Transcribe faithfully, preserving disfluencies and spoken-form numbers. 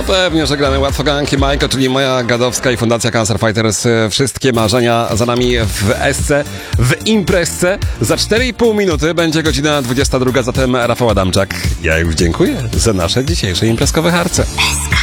No pewnie, że gramy łatwo ganki Majko, czyli moja gadowska i Fundacja Cancer Fighters. Wszystkie marzenia za nami w Esce, w imprezce. Za cztery i pół minuty będzie godzina dwudziesta druga, zatem Rafał Adamczak. Ja już dziękuję za nasze dzisiejsze imprezkowe harce.